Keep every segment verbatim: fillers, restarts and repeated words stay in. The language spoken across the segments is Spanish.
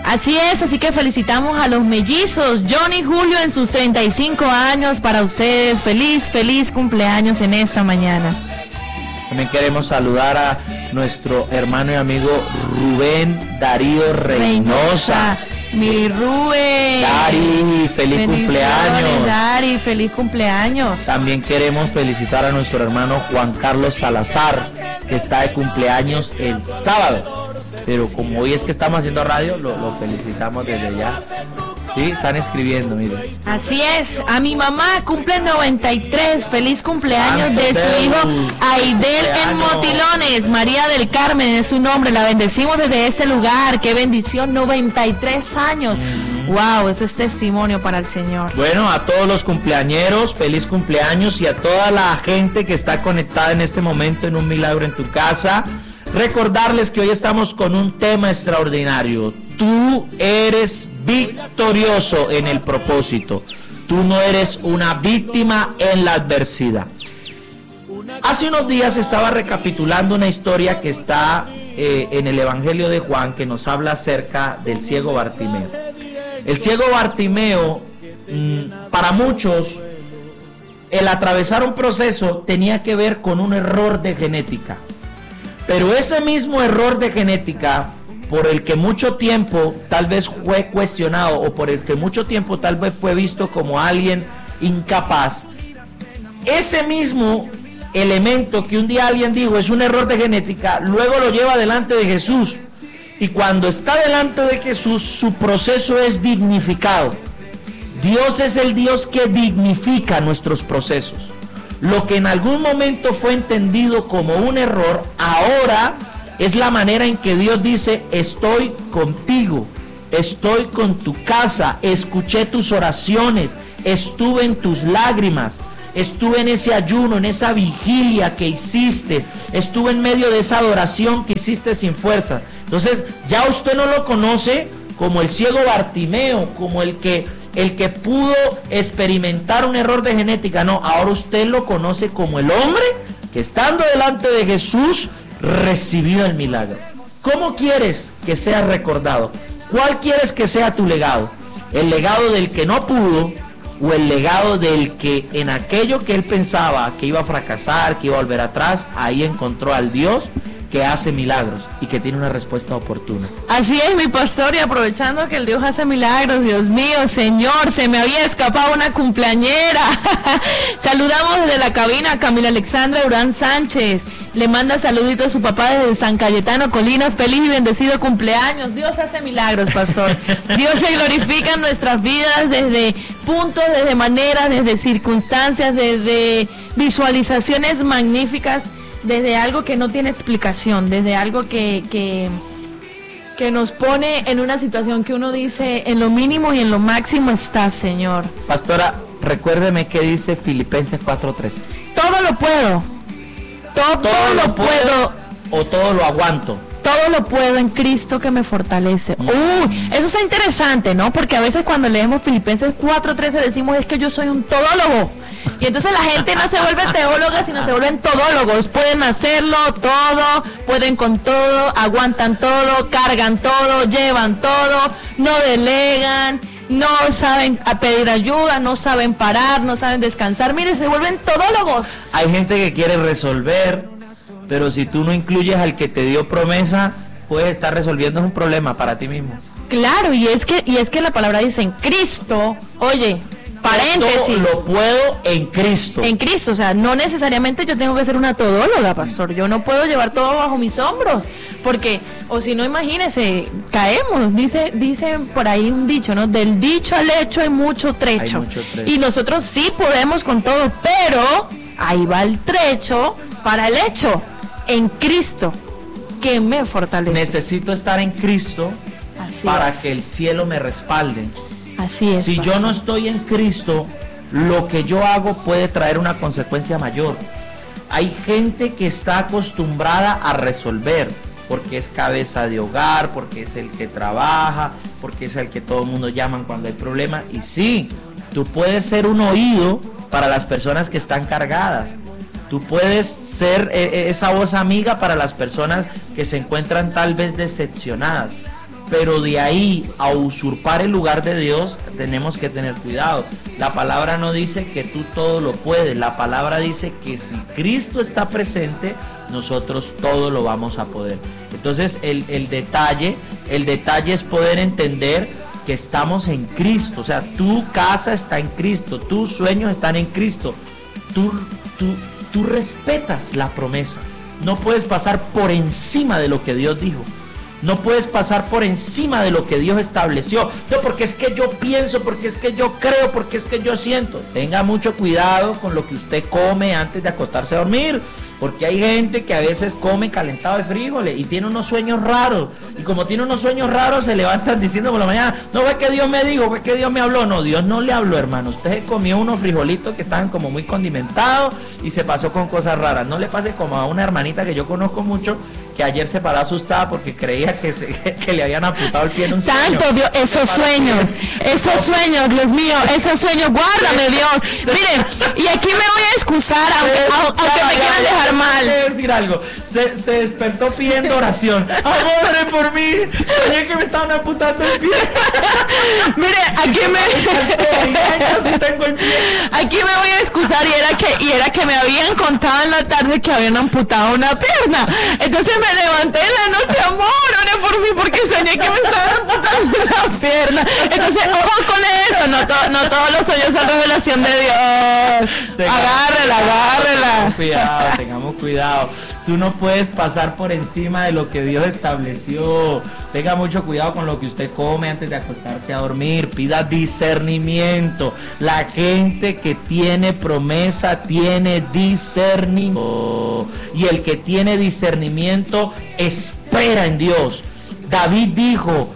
Así es, así que felicitamos a los mellizos, Johnny y Julio en sus treinta y cinco años para ustedes. Feliz, feliz cumpleaños en esta mañana. También queremos saludar a nuestro hermano y amigo Rubén Darío Reynosa. Mi Rubén. Dari, feliz cumpleaños. Dari, feliz cumpleaños. También queremos felicitar a nuestro hermano Juan Carlos Salazar, que está de cumpleaños el sábado. Pero como hoy es que estamos haciendo radio, lo, lo felicitamos desde ya. Sí, están escribiendo, miren. Así es, a mi mamá cumple noventa y tres, feliz cumpleaños Santo de su Deus. Hijo Aidel en Motilones, María del Carmen es su nombre, la bendecimos desde este lugar, qué bendición, noventa y tres años. Mm. Wow, eso es testimonio para el Señor. Bueno, a todos los cumpleañeros, feliz cumpleaños, y a toda la gente que está conectada en este momento en Un Milagro en tu Casa. Recordarles que hoy estamos con un tema extraordinario. Tú eres victorioso en el propósito. Tú no eres una víctima en la adversidad. Hace unos días estaba recapitulando una historia que está eh, en el Evangelio de Juan, que nos habla acerca del ciego Bartimeo. El ciego Bartimeo, mmm, para muchos, el atravesar un proceso tenía que ver con un error de genética. Pero ese mismo error de genética, por el que mucho tiempo tal vez fue cuestionado, o por el que mucho tiempo tal vez fue visto como alguien incapaz, ese mismo elemento que un día alguien dijo es un error de genética, luego lo lleva delante de Jesús, y cuando está delante de Jesús, su proceso es dignificado. Dios es el Dios que dignifica nuestros procesos. Lo que en algún momento fue entendido como un error, ahora es la manera en que Dios dice: estoy contigo, estoy con tu casa, escuché tus oraciones, estuve en tus lágrimas, estuve en ese ayuno, en esa vigilia que hiciste, estuve en medio de esa adoración que hiciste sin fuerza. Entonces ya usted no lo conoce como el ciego Bartimeo, como el que el que pudo experimentar un error de genética. No, ahora usted lo conoce como el hombre que, estando delante de Jesús, recibió el milagro. ¿Cómo quieres que sea recordado? ¿Cuál quieres que sea tu legado? ¿El legado del que no pudo, o el legado del que en aquello que él pensaba que iba a fracasar, que iba a volver atrás, ahí encontró al Dios que hace milagros y que tiene una respuesta oportuna? Así es, mi pastor, y aprovechando que el Dios hace milagros, Dios mío, Señor, se me había escapado una cumpleañera. Saludamos desde la cabina a Camila Alexandra Urán Sánchez, le manda saluditos a su papá desde San Cayetano, Colinas. Feliz y bendecido cumpleaños. Dios hace milagros, pastor. Dios se glorifica en nuestras vidas desde puntos, desde maneras, desde circunstancias, desde visualizaciones magníficas, desde algo que no tiene explicación, desde algo que, que, que nos pone en una situación que uno dice: en lo mínimo y en lo máximo está, Señor. Pastora, recuérdeme qué dice Filipenses cuatro tres. Todo lo puedo, todo, todo lo puedo, puedo, o todo lo aguanto. Todo lo puedo en Cristo que me fortalece. Mm. Uy, eso es interesante, ¿no? Porque a veces cuando leemos Filipenses cuatro trece decimos: es que yo soy un todólogo. Y entonces la gente no se vuelve teóloga, sino se vuelven todólogos. Pueden hacerlo todo, pueden con todo, aguantan todo, cargan todo, llevan todo, no delegan, no saben a pedir ayuda, no saben parar, no saben descansar. Mire, se vuelven todólogos. Hay gente que quiere resolver, pero si tú no incluyes al que te dio promesa, puedes estar resolviendo un problema para ti mismo. Claro, y es que y es que la palabra dice en Cristo. Oye, paréntesis. Todo lo puedo en Cristo. En Cristo, o sea, no necesariamente yo tengo que ser una todóloga, pastor. Yo no puedo llevar todo bajo mis hombros, porque, o si no, imagínese, caemos. Dice, dice por ahí un dicho, ¿no? Del dicho al hecho hay mucho trecho. Hay mucho trecho. Y nosotros sí podemos con todo, pero ahí va el trecho para el hecho. En Cristo, que me fortalece. Necesito estar en Cristo. Así para es. que el cielo me respalde. Así es. Si pastor. yo no estoy en Cristo, lo que yo hago puede traer una consecuencia mayor. Hay gente que está acostumbrada a resolver, porque es cabeza de hogar, porque es el que trabaja, porque es el que todo el mundo llaman cuando hay problema. Y sí, tú puedes ser un oído para las personas que están cargadas. Tú puedes ser eh, esa voz amiga para las personas que se encuentran tal vez decepcionadas. pero de ahí a usurpar el lugar de Dios tenemos que tener cuidado. La palabra no dice que tú todo lo puedes, la palabra dice que si Cristo está presente, nosotros todo lo vamos a poder. Entonces el, el detalle, el detalle es poder entender que estamos en Cristo, o sea, tu casa está en Cristo, tus sueños están en Cristo, tú, tú, tú respetas la promesa, no puedes pasar por encima de lo que Dios dijo. No puedes pasar por encima de lo que Dios estableció. No, porque es que yo pienso, porque es que yo creo, porque es que yo siento. Tenga mucho cuidado con lo que usted come antes de acostarse a dormir. Porque hay gente que a veces come calentado de frijoles y tiene unos sueños raros. Y como tiene unos sueños raros, se levantan diciendo por la mañana, no, fue que Dios me dijo, fue que Dios me habló. No, Dios no le habló, hermano. Usted se comió unos frijolitos que estaban como muy condimentados y se pasó con cosas raras. No le pase como a una hermanita que yo conozco mucho, que ayer se paró asustada porque creía que, se, que le habían amputado el pie en un Santo sueño. Dios, esos sueños, esos sueños, Dios mío, esos sueños, guárdame, Dios. Miren, y aquí me voy a excusar, aunque, aunque me quieran dejar mal. Quiero decir algo, se, se despertó pidiendo oración. Amor, por mí, soñé que me estaban amputando el pie. Mire, aquí me... Sí tengo el pie. Aquí me voy a excusar y era que y era que me habían contado en la tarde que habían amputado una pierna. Entonces me levanté en la noche, amor, ore por mí porque soñé que me estaban amputando una pierna. Entonces, ojo con eso, no, to, no todos los sueños son revelación de Dios. Tengamos Agárrela, agárrela. Cuidado, tengamos cuidado. Tú no puedes pasar por encima de lo que Dios estableció. Tenga mucho cuidado con lo que usted come antes de acostarse a dormir. Pida discernimiento. La gente que tiene promesa tiene discernimiento. Y el que tiene discernimiento espera en Dios. David dijo,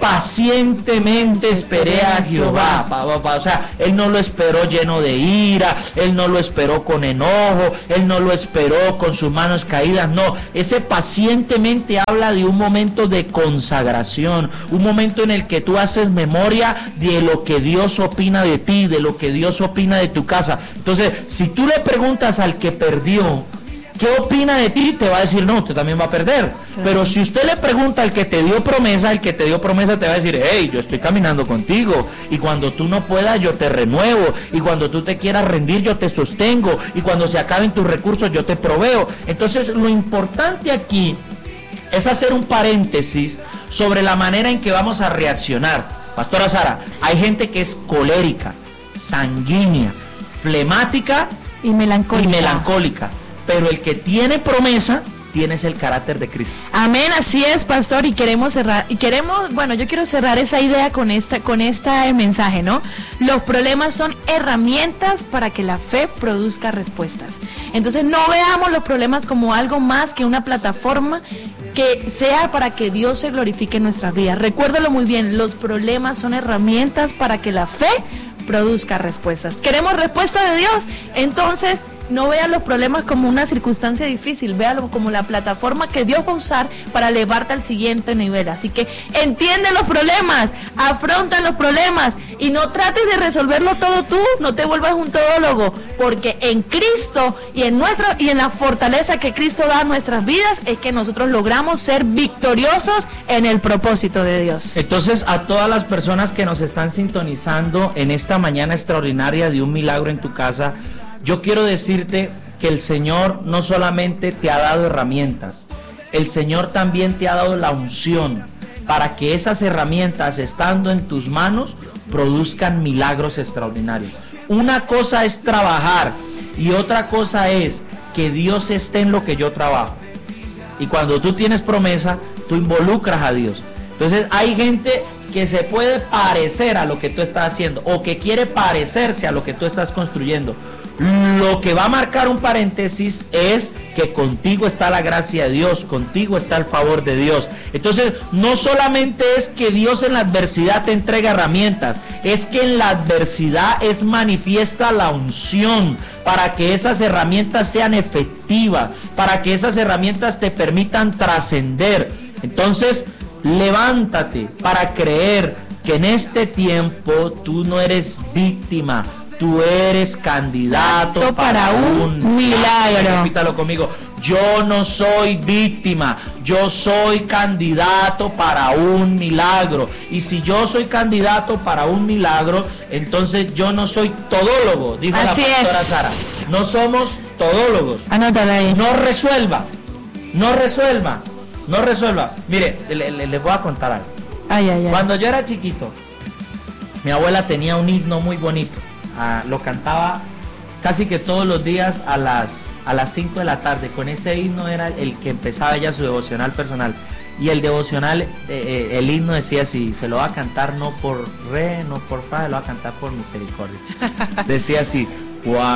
pacientemente esperé a Jehová. O sea, él no lo esperó lleno de ira, él no lo esperó con enojo, él no lo esperó con sus manos caídas, no. Ese pacientemente habla de un momento de consagración, un momento en el que tú haces memoria de lo que Dios opina de ti, de lo que Dios opina de tu casa. Entonces, si tú le preguntas al que perdió, ¿qué opina de ti? Te va a decir, no, usted también va a perder. Claro. Pero si usted le pregunta al que te dio promesa, el que te dio promesa te va a decir, hey, yo estoy caminando contigo. Y cuando tú no puedas, yo te renuevo. Y cuando tú te quieras rendir, yo te sostengo. Y cuando se acaben tus recursos, yo te proveo. Entonces, lo importante aquí es hacer un paréntesis sobre la manera en que vamos a reaccionar. Pastora Sara, hay gente que es colérica, sanguínea, flemática y melancólica. Y melancólica. Pero el que tiene promesa, tienes el carácter de Cristo. Amén, así es, pastor, y queremos cerrar, y queremos, bueno, yo quiero cerrar esa idea con esta, con este mensaje, ¿no? Los problemas son herramientas para que la fe produzca respuestas. Entonces no veamos los problemas como algo más que una plataforma que sea para que Dios se glorifique en nuestras vidas. Recuérdalo muy bien, los problemas son herramientas para que la fe produzca respuestas. ¿Queremos respuesta de Dios? Entonces, no vea los problemas como una circunstancia difícil, véalo como la plataforma que Dios va a usar para elevarte al siguiente nivel. Así que entiende los problemas, afronta los problemas y no trates de resolverlo todo tú, no te vuelvas un todólogo, porque en Cristo y en nuestra y en la fortaleza que Cristo da a nuestras vidas es que nosotros logramos ser victoriosos en el propósito de Dios. Entonces, a todas las personas que nos están sintonizando en esta mañana extraordinaria de un milagro en tu casa, yo quiero decirte que el Señor no solamente te ha dado herramientas, el Señor también te ha dado la unción para que esas herramientas, estando en tus manos, produzcan milagros extraordinarios. Una cosa es trabajar y otra cosa es que Dios esté en lo que yo trabajo. Y cuando tú tienes promesa, tú involucras a Dios. Entonces hay gente que se puede parecer a lo que tú estás haciendo o que quiere parecerse a lo que tú estás construyendo. Lo que va a marcar un paréntesis es que contigo está la gracia de Dios, contigo está el favor de Dios. Entonces, no solamente es que Dios en la adversidad te entrega herramientas, es que en la adversidad es manifiesta la unción para que esas herramientas sean efectivas, para que esas herramientas te permitan trascender. Entonces, levántate para creer que en este tiempo tú no eres víctima, tú eres candidato para, para un milagro. Repítalo conmigo. Yo no soy víctima, yo soy candidato para un milagro. Y si yo soy candidato para un milagro, entonces yo no soy todólogo, dijo Así la pastora es. Sara. No somos todólogos. Anótala ahí. No resuelva, no resuelva, no resuelva. Mire, le- le- les voy a contar algo. Ay, ay, ay. Cuando yo era chiquito, mi abuela tenía un himno muy bonito. Ah, lo cantaba casi que todos los días a las a las cinco de la tarde. Con ese himno era el que empezaba ella su devocional personal. Y el devocional, eh, eh, el himno decía así: se lo va a cantar no por re, no por fa, se lo va a cantar por misericordia. Decía así: